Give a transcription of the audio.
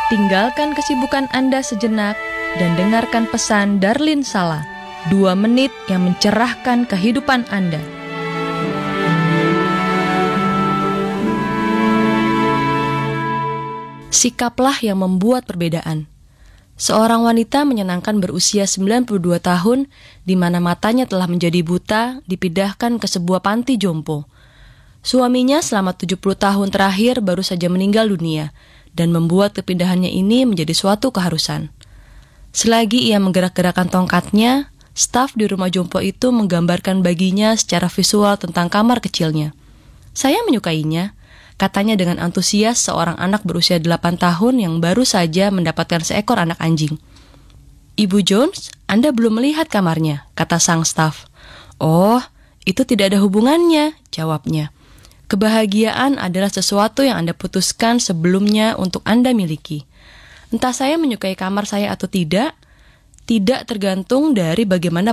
Tinggalkan kesibukan Anda sejenak dan dengarkan pesan Darlin Sala, 2 menit yang mencerahkan kehidupan Anda. Sikaplah yang membuat perbedaan. Seorang wanita menyenangkan berusia 92 tahun, di mana matanya telah menjadi buta, dipindahkan ke sebuah panti jompo. Suaminya selama 70 tahun terakhir baru saja meninggal dunia, dan membuat kepindahannya ini menjadi suatu keharusan. Selagi ia menggerak-gerakkan tongkatnya, staf di rumah jompo itu menggambarkan baginya secara visual tentang kamar kecilnya. Saya menyukainya, katanya dengan antusias seorang anak berusia 8 tahun yang baru saja mendapatkan seekor anak anjing. "Ibu Jones, Anda belum melihat kamarnya," kata sang staf. "Oh, itu tidak ada hubungannya," jawabnya. "Kebahagiaan adalah sesuatu yang Anda putuskan sebelumnya untuk Anda miliki. Entah saya menyukai kamar saya atau tidak tergantung dari bagaimana